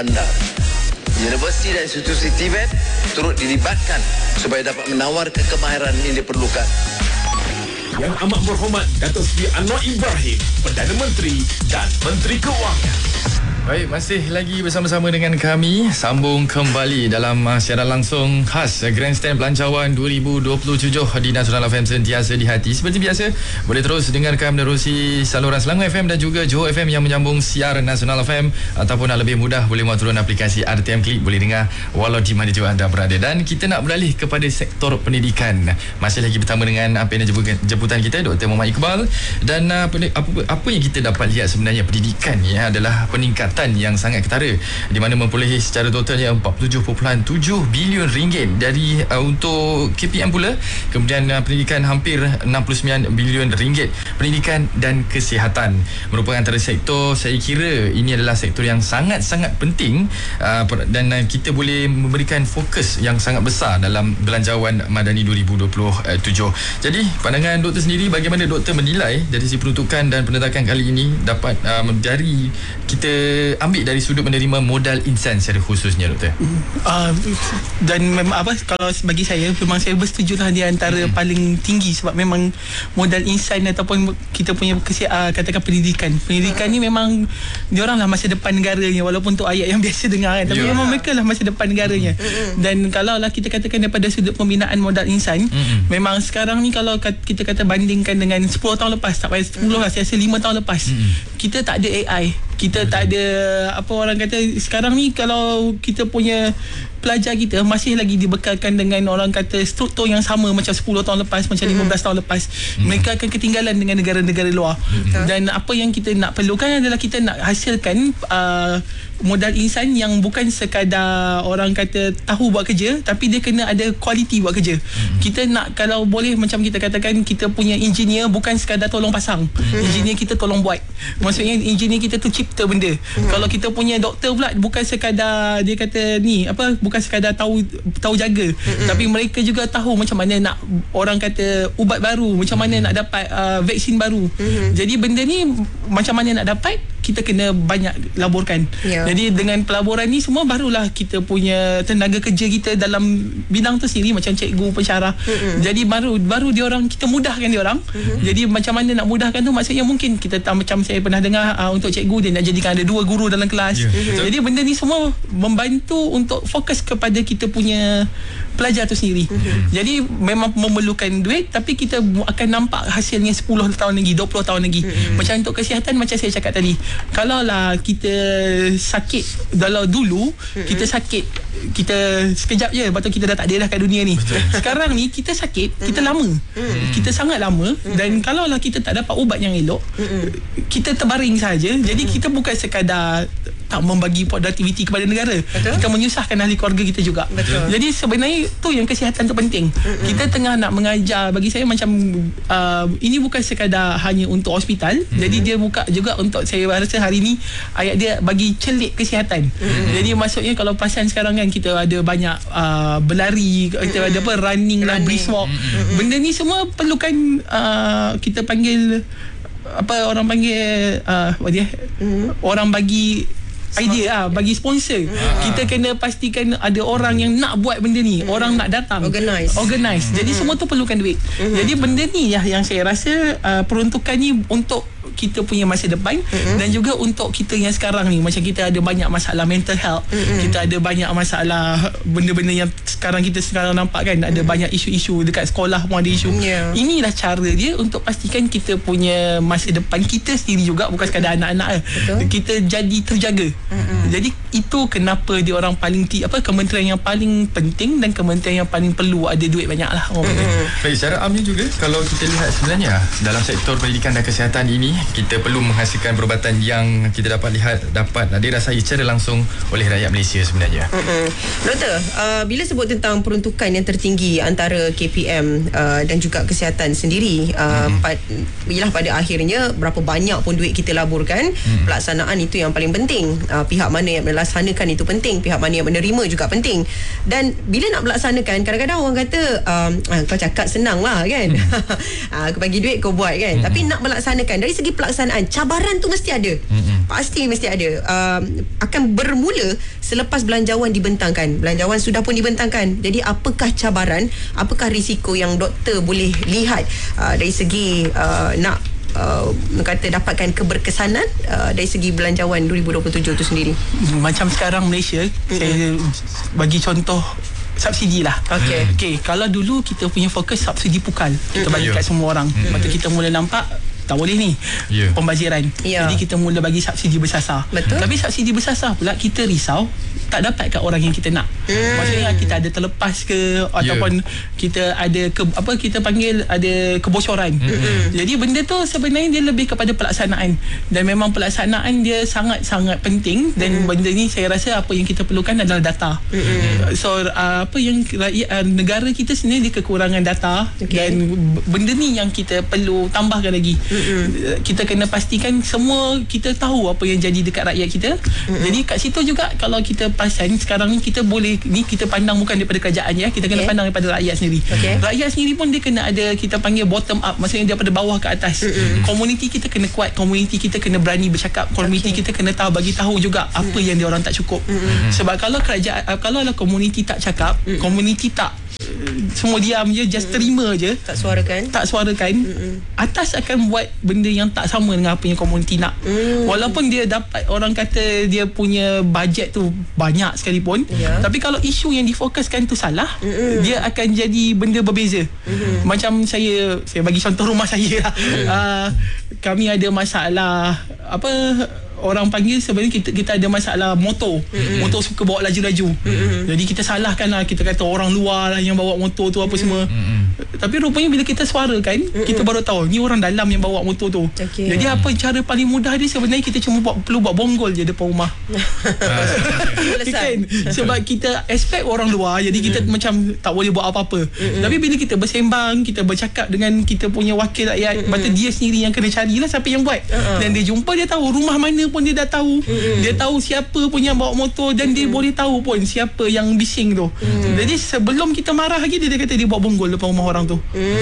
anda. Universiti dan institusi Tibet turut dilibatkan supaya dapat menawarkan kemahiran yang diperlukan. Yang amat berhormat Datuk Seri Anwar Ibrahim, Perdana Menteri dan Menteri Keuangan. Baik, masih lagi bersama-sama dengan kami. Sambung kembali dalam siaran langsung khas Grandstand Pelancawan 2027 di Nasional FM, sentiasa di hati. Seperti biasa, boleh terus dengarkan menerusi saluran Selangor FM dan juga Johor FM yang menyambung siar Nasional FM, ataupun nak lebih mudah boleh muat turun aplikasi RTM Klik, boleh dengar walau di mana juga anda berada. Dan kita nak beralih kepada sektor pendidikan. Masih lagi bersama dengan PNL jemputan kita, Dr. Muhammad Iqbal. Dan apa yang kita dapat lihat sebenarnya, pendidikan ni adalah peningkatan yang sangat ketara, di mana memperolehi secara totalnya 47.7 bilion ringgit dari untuk KPM pula. Kemudian pendidikan hampir 69 bilion ringgit. Pendidikan dan kesihatan merupakan antara sektor, saya kira ini adalah sektor yang sangat-sangat penting, dan kita boleh memberikan fokus yang sangat besar dalam Belanjawan Madani 2027. Jadi pandangan doktor sendiri, bagaimana doktor menilai dari sisi peruntukan dan penetakan kali ini dapat dari kita ambil dari sudut menerima modal insan secara khususnya, doktor? Dan memang kalau bagi saya, memang saya bersetujulah dia antara paling tinggi, sebab memang modal insan ataupun kita punya katakan pendidikan ni memang diorang lah masa depan negaranya, walaupun tu ayat yang biasa dengar kan, tapi memang mereka lah masa depan negaranya. Dan kalau lah kita katakan daripada sudut pembinaan modal insan, memang sekarang ni kalau kita kata bandingkan dengan 10 tahun lepas, tak payah 10 lah, saya rasa 5 tahun lepas, kita tak ada AI, kita tak ada apa orang kata, sekarang ni kalau kita punya pelajar kita masih lagi dibekalkan dengan orang kata struktur yang sama macam 10 tahun lepas, macam 15 tahun lepas, mereka akan ketinggalan dengan negara-negara luar. Dan apa yang kita nak perlukan adalah kita nak hasilkan modal insan yang bukan sekadar orang kata tahu buat kerja, tapi dia kena ada kualiti buat kerja. Kita nak, kalau boleh macam kita katakan, kita punya engineer bukan sekadar tolong pasang, engineer kita tolong buat. Maksudnya engineer kita tu cipta benda. Kalau kita punya doktor pula bukan sekadar dia kata ni apa, bukan sekadar tahu jaga, tapi mereka juga tahu macam mana nak orang kata ubat baru, macam mana nak dapat vaksin baru. Jadi benda ni macam mana nak dapat, kita kena banyak laburkan. Jadi dengan pelaburan ni semua, barulah kita punya tenaga kerja kita dalam bidang tu sendiri, macam cikgu, pensyarah. Jadi baru diorang, kita mudahkan diorang. Jadi macam mana nak mudahkan tu, maksudnya mungkin kita macam saya pernah dengar untuk cikgu, dia nak jadikan ada 2 guru dalam kelas. Jadi benda ni semua membantu untuk fokus kepada kita punya pelajar tu sendiri. Jadi memang memerlukan duit, tapi kita akan nampak hasilnya 10 tahun lagi, 20 tahun lagi. Macam untuk kesihatan, macam saya cakap tadi, kalau lah kita sakit, kalau dulu kita sakit, kita sekejap je, lepas tu kita dah tak ada dah kat dunia ni. Sekarang ni kita sakit, kita lama, kita sangat lama. Dan kalau lah kita tak dapat ubat yang elok, kita terbaring saja. Jadi kita bukan sekadar tak membagi produktiviti kepada negara, kita menyusahkan ahli keluarga kita juga. Jadi sebenarnya tu yang kesihatan tu penting. Kita tengah nak mengajar, bagi saya macam ini bukan sekadar hanya untuk hospital. Jadi dia buka juga untuk, saya rasa hari ni ayat dia bagi celik kesihatan. Jadi maksudnya kalau pasal sekarang kan kita ada banyak berlari, kita ada apa, running lah, brisk walk. Benda ni semua perlukan kita panggil apa orang panggil orang bagi idea bagi sponsor. Kita kena pastikan ada orang yang nak buat benda ni, orang nak datang, organize. Jadi semua tu perlukan duit. Jadi benda ni yang saya rasa peruntukan ni untuk kita punya masa depan, dan juga untuk kita yang sekarang ni, macam kita ada banyak masalah mental health, kita ada banyak masalah benda-benda yang sekarang nampak kan, ada banyak isu-isu dekat sekolah pun ada isu. Inilah cara dia untuk pastikan kita punya masa depan kita sendiri juga, bukan sekadar anak-anak kita jadi terjaga. Jadi itu kenapa dia orang paling kementerian yang paling penting dan kementerian yang paling perlu ada duit banyak lah. Baik, secara amnya juga kalau kita lihat sebenarnya dalam sektor pendidikan dan kesihatan ini, kita perlu menghasilkan perubatan yang kita dapat lihat dapat dirasai secara langsung oleh rakyat Malaysia sebenarnya. Doktor, bila sebut tentang peruntukan yang tertinggi antara KPM dan juga kesihatan sendiri, ialah pada akhirnya berapa banyak pun duit kita laburkan, pelaksanaan itu yang paling penting. Pihak mana yang melaksanakan itu penting, pihak mana yang menerima juga penting. Dan bila nak melaksanakan, kadang-kadang orang kata kau cakap senang lah kan, aku bagi duit kau buat kan, tapi nak melaksanakan dari segi nanti pelaksanaan, cabaran tu mesti ada. Pasti mesti ada. Akan bermula selepas belanjawan dibentangkan. Belanjawan sudah pun dibentangkan. Jadi apakah cabaran, apakah risiko yang doktor boleh lihat dari segi nak kata dapatkan keberkesanan dari segi belanjawan 2027 tu sendiri? Macam sekarang Malaysia, saya bagi contoh subsidi lah. Okay, kalau dulu kita punya fokus subsidi pukal, kita bagi kat semua orang. Lepas tu kita mula nampak tak boleh ni pembaziran. Jadi kita mula bagi subsidi bersasar. Betul. Tapi subsidi bersasar pula kita risau tak dapat kat orang yang kita nak. Maksudnya kita ada terlepas ke ataupun kita ada kita panggil ada kebocoran. Jadi benda tu sebenarnya dia lebih kepada pelaksanaan, dan memang pelaksanaan dia sangat-sangat penting, dan benda ni saya rasa apa yang kita perlukan adalah data. So apa yang negara kita sendiri dia kekurangan data, dan benda ni yang kita perlu tambahkan lagi. Kita kena pastikan semua kita tahu apa yang jadi dekat rakyat kita. Jadi kat situ juga kalau kita perasan sekarang ni kita boleh ni kita pandang bukan daripada kerajaan ya, kita kena pandang daripada rakyat sendiri. Rakyat sendiri pun dia kena ada, kita panggil bottom up, maksudnya daripada bawah ke atas. Komuniti kita kena kuat, komuniti kita kena berani bercakap, komuniti kita kena bagi tahu juga apa yang dia orang tak cukup. Sebab kalau kerajaan, kalau komuniti tak cakap, komuniti tak semua diam je, just terima je, tak suarakan, atas akan buat benda yang tak sama dengan apa yang komuniti nak. Walaupun dia dapat, orang kata dia punya bajet tu banyak sekalipun, tapi kalau isu yang difokuskan tu salah, dia akan jadi benda berbeza. Macam saya bagi contoh rumah saya lah. Kami ada masalah orang panggil sebenarnya kita ada masalah motor. Motor suka bawa laju-laju. Jadi kita salahkan lah, kita kata orang luar lah yang bawa motor tu apa semua. Tapi rupanya bila kita suarakan, kita baru tahu ni orang dalam yang bawa motor tu. Jadi apa cara paling mudah dia sebenarnya kita cuma perlu buat bonggol je depan rumah. Kan? Sebab kita expect orang luar, jadi kita macam tak boleh buat apa-apa. Tapi bila kita bersembang, kita bercakap dengan kita punya wakil rakyat, lepas dia sendiri yang kena carilah siapa yang buat. Dan dia jumpa, dia tahu rumah mana pun dia dah tahu. Dia tahu siapa pun yang bawa motor, dan dia boleh tahu pun siapa yang bising tu. Jadi sebelum kita marah lagi, dia kata dia buat bonggol depan rumah orang tu.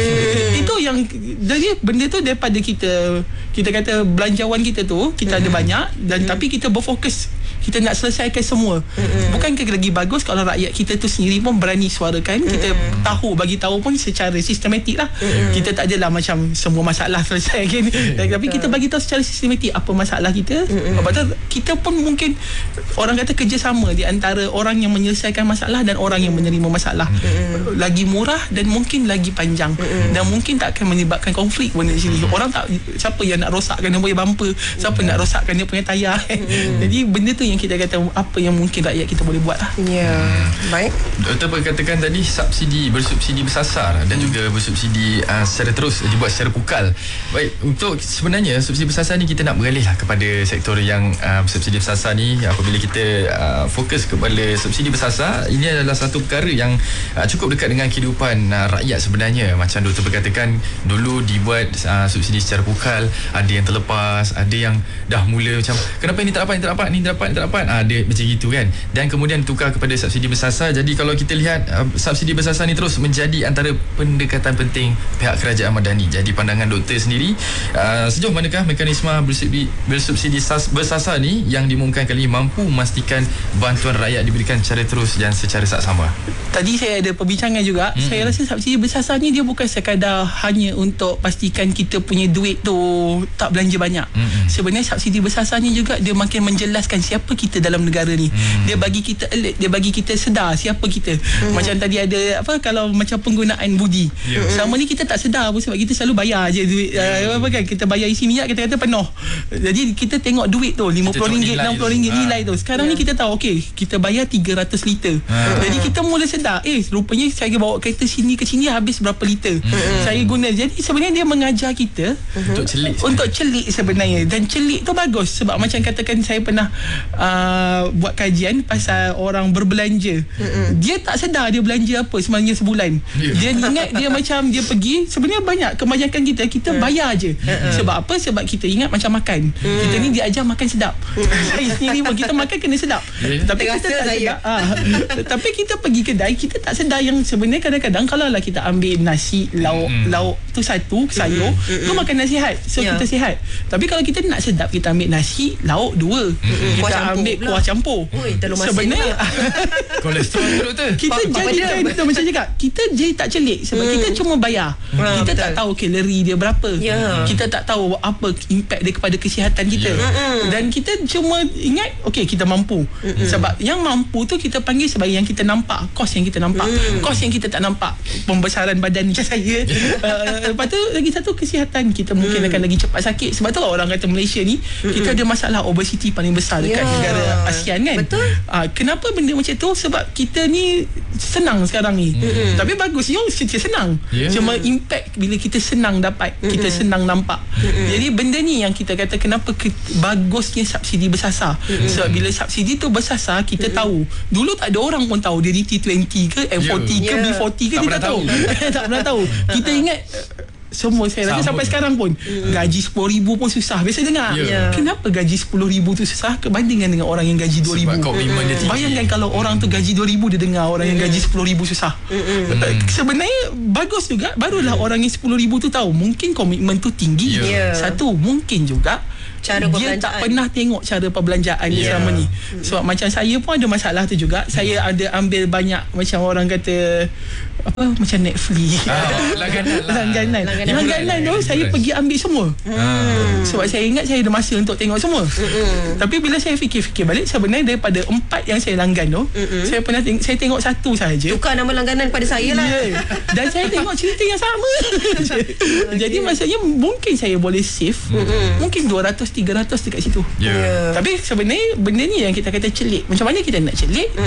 Itu yang, jadi benda tu daripada kita kata belanjawan kita tu kita ada banyak, dan tapi kita berfokus kita nak selesaikan semua. Bukankah lagi bagus kalau rakyat kita tu sendiri pun berani suarakan, kita tahu, bagi tahu pun secara sistematik lah. Kita tak adalah macam semua masalah selesai kan. Tapi kita bagi tahu secara sistematik apa masalah kita. Padahal kita pun mungkin orang kata kerjasama di antara orang yang menyelesaikan masalah dan orang yang menerima masalah. Lagi murah dan mungkin lagi panjang, dan mungkin tak akan menyebabkan konflik benda di sini. Orang tak, siapa yang nak rosakkan dia punya bumper, siapa nak rosakkan dia punya tayar. Jadi benda tu yang kita kata apa yang mungkin rakyat kita boleh buat lah. Baik. Doktor berkatakan tadi bersubsidi bersasar dan juga bersubsidi secara terus dibuat secara pukal. Baik, untuk sebenarnya subsidi bersasar ni kita nak beralih lah kepada sektor yang subsidi bersasar ni. Apabila kita fokus kepada subsidi bersasar, ini adalah satu perkara yang cukup dekat dengan kehidupan rakyat sebenarnya. Macam doktor berkatakan dulu dibuat subsidi secara pukal, ada yang terlepas, ada yang dah mula macam kenapa ni tak dapat, dia macam gitu kan. Dan kemudian tukar kepada subsidi bersasar. Jadi kalau kita lihat subsidi bersasar ni terus menjadi antara pendekatan penting pihak kerajaan Madani. Jadi pandangan doktor sendiri, sejauh manakah mekanisme bersubsidi bersasar ni yang diumumkan kali ini mampu memastikan bantuan rakyat diberikan secara terus dan secara saksama? Tadi saya ada perbincangan juga. Saya rasa subsidi bersasar ni dia bukan sekadar hanya untuk pastikan kita punya duit tu tak belanja banyak. Sebenarnya subsidi bersasar ni juga dia makin menjelaskan siapa kita dalam negara ni. Dia bagi kita alert, dia bagi kita sedar siapa kita. Macam tadi ada kalau macam penggunaan budi. Selama ni kita tak sedar pun sebab kita selalu bayar je duit. Kan kita bayar isi minyak, kita kata penuh. Jadi kita tengok duit tu RM50, RM60 nilai tu. Sekarang ni kita tahu kita bayar 300 liter. Jadi kita mula sedar, rupanya saya bawa kereta sini ke sini habis berapa liter. Saya guna. Jadi sebenarnya dia mengajar kita untuk celik sebenarnya. Dan celik tu bagus sebab macam katakan saya pernah buat kajian pasal orang berbelanja. Dia tak sedar dia belanja apa sebenarnya sebulan. Dia ingat dia macam dia pergi, sebenarnya banyak kebanyakan kita bayar je. Sebab apa? Sebab kita ingat macam makan. Kita ni diajar makan sedap. Saya sendiri pun kita makan kena sedap. Tapi kita tak sedar. Tapi kita pergi kedai, kita tak sedar yang sebenarnya kadang-kadang kalau lah kita ambil nasi, lauk tu satu, sayur, tu makan nasihat. So kita sihat. Tapi kalau kita nak sedap, kita ambil nasi, lauk dua. Kita ambil kuah campur. Sebenarnya kolesterol tu doktor. kita jadikan betul macam cakap, kita jadi tak celik sebab kita cuma bayar. Kita tak tahu kalori dia berapa. Kita tak tahu apa impact dia kepada kesihatan kita. Dan kita cuma ingat okey kita mampu. Sebab yang mampu tu kita panggil sebagai yang kita nampak, kos yang kita nampak. Kos yang kita tak nampak, pembesaran badan macam saya. Lepas tu lagi satu kesihatan kita mungkin akan lagi cepat sakit. Sebab tu orang kata Malaysia ni kita ada masalah obesity paling besar dekat negara ASEAN kan. Betul. Kenapa benda macam tu? Sebab kita ni senang sekarang ni. Tapi bagus yang senang. Cuma impact bila kita senang dapat, kita senang nampak. Jadi benda ni yang kita kata kenapa bagusnya subsidi bersasar. Sebab bila subsidi tu bersasar, kita tahu. Dulu tak ada orang pun tahu dia ni T20 ke M40 ke B40 ke, dia tak tahu. Tak pernah tahu. Kita ingat semua, saya rasa sampai sekarang pun gaji 10,000 pun susah. Biasa dengar kenapa gaji 10,000 tu susah berbandingan dengan orang yang gaji 2,000. Bayangkan kalau orang tu gaji 2,000, dia dengar orang yang gaji 10,000 susah. Sebenarnya bagus juga, barulah orang yang 10,000 tu tahu mungkin komitmen tu tinggi. Satu, mungkin juga dia tak pernah tengok cara perbelanjaan dia selama ni. Sebab macam saya pun ada masalah tu juga. Saya ada ambil banyak macam orang kata apa, macam Netflix, langganan tu saya pergi ambil semua. Sebab saya ingat saya ada masa untuk tengok semua. Tapi bila saya fikir-fikir balik, sebenarnya daripada 4 yang saya langgan tu, saya pernah saya tengok satu sahaja. Tukar nama langganan pada saya lah. Dan saya tengok cerita yang sama. Jadi maksudnya mungkin saya boleh save mungkin 200-300 dekat situ. Tapi sebenarnya benda ni yang kita kata celik. Macam mana kita nak celik?